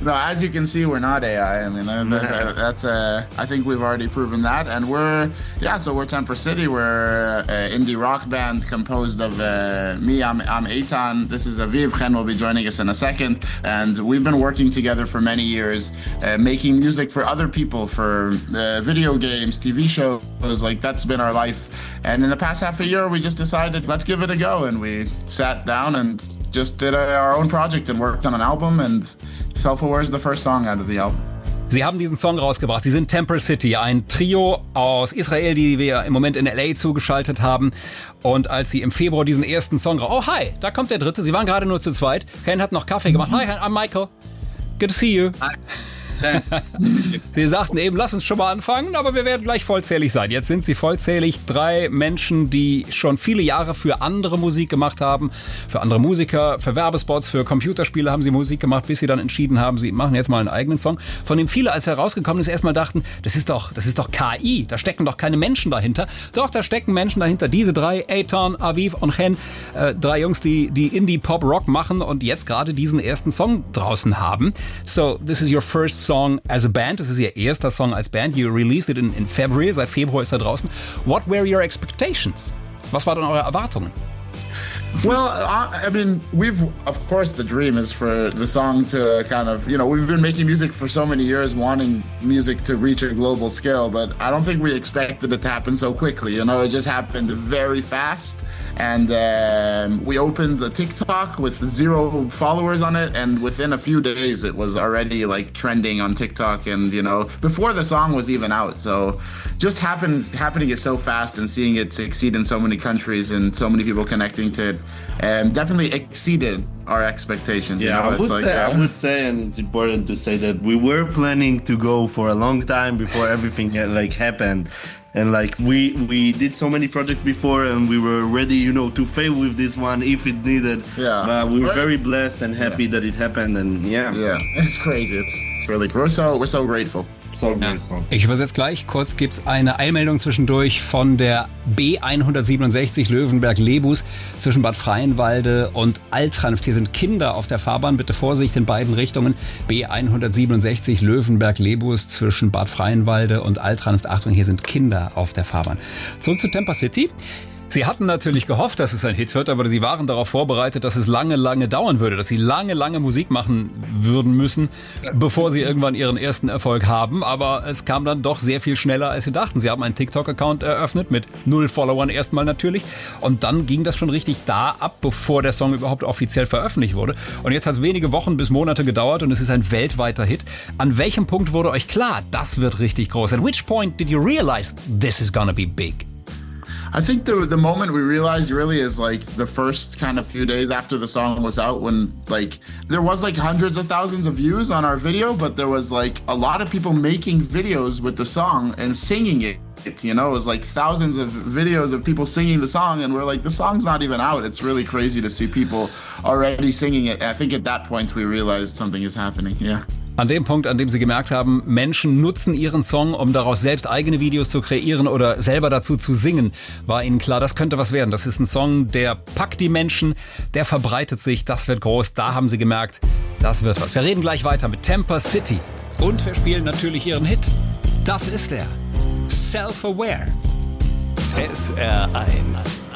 No, as you can see, we're not AI. I mean, that's I think we've already proven that. And we're Temper City. We're an indie rock band composed of me. I'm Eitan. This is Aviv. Chen will be joining us in a second. And we've been working together for many years, making music for other people, for video games, TV shows. Like, that's been our life. And in the past half a year, we just decided, let's give it a go. And we sat down and just did our own project and worked on an album, and Self-Aware is the first song out of the album. Sie haben diesen Song rausgebracht. Sie sind Temper City, ein Trio aus Israel, die wir im Moment in L.A. zugeschaltet haben. Und als Sie im Februar diesen ersten Song oh hi, da kommt der dritte. Sie waren gerade nur zu zweit. Ken hat noch Kaffee gemacht. Hi, I'm Michael. Good to see you. Hi. Sie sagten eben, lass uns schon mal anfangen, aber wir werden gleich vollzählig sein. Jetzt sind sie vollzählig. 3 Menschen, die schon viele Jahre für andere Musik gemacht haben, für andere Musiker, für Werbespots, für Computerspiele haben sie Musik gemacht, bis sie dann entschieden haben, sie machen jetzt mal einen eigenen Song, von dem viele, als er rausgekommen ist, erstmal dachten, das ist doch KI, da stecken doch keine Menschen dahinter. Doch, da stecken Menschen dahinter. Diese 3, Eitan, Aviv und Chen, 3 Jungs, die Indie-Pop-Rock machen und jetzt gerade diesen ersten Song draußen haben. So, this is your first song as a band. Das ist Ihr erster Song als Band. You released it in February. Seit Februar ist er draußen. What were your expectations? Was waren eure Erwartungen? Well, I mean, of course, the dream is for the song to kind of, we've been making music for so many years, wanting music to reach a global scale, but I don't think we expected it to happen so quickly. It just happened very fast. And we opened a TikTok with 0 followers on it, and within a few days it was already like trending on TikTok, and before the song was even out. So just happening it so fast and seeing it succeed in so many countries and so many people connecting to it, definitely exceeded our expectations. Yeah, I would say, and it's important to say that we were planning to go for a long time before everything happened. And we did so many projects before, and we were ready, to fail with this one if it needed. Yeah. But we were very blessed and happy that it happened, and yeah. Yeah, it's crazy. It's really cool. We're so grateful. So grateful. Ich übersetze gleich. Kurz gibt's eine Eilmeldung zwischendurch von der B167 Löwenberg-Lebus zwischen Bad Freienwalde und Altranft. Hier sind Kinder auf der Fahrbahn. Bitte Vorsicht in beiden Richtungen. B167 Löwenberg-Lebus zwischen Bad Freienwalde und Altranft. Achtung, hier sind Kinder auf der Fahrbahn. Zurück zu Temper City. Sie hatten natürlich gehofft, dass es ein Hit wird, aber Sie waren darauf vorbereitet, dass es lange, lange dauern würde, dass Sie lange, lange Musik machen würden müssen, bevor Sie irgendwann Ihren ersten Erfolg haben. Aber es kam dann doch sehr viel schneller, als Sie dachten. Sie haben einen TikTok-Account eröffnet, mit 0 Followern erstmal natürlich. Und dann ging das schon richtig da ab, bevor der Song überhaupt offiziell veröffentlicht wurde. Und jetzt hat es wenige Wochen bis Monate gedauert und es ist ein weltweiter Hit. An welchem Punkt wurde euch klar, das wird richtig groß? At which point did you realize this is gonna be big? I think the moment we realized really is the first kind of few days after the song was out, when there was hundreds of thousands of views on our video, but there was a lot of people making videos with the song and singing it. It was thousands of videos of people singing the song, and we're the song's not even out. It's really crazy to see people already singing it. I think at that point we realized something is happening. Yeah. An dem Punkt, an dem Sie gemerkt haben, Menschen nutzen Ihren Song, um daraus selbst eigene Videos zu kreieren oder selber dazu zu singen, war Ihnen klar, das könnte was werden. Das ist ein Song, der packt die Menschen, der verbreitet sich, das wird groß. Da haben Sie gemerkt, das wird was. Wir reden gleich weiter mit Temper City. Und wir spielen natürlich Ihren Hit. Das ist er. Self-Aware. SR1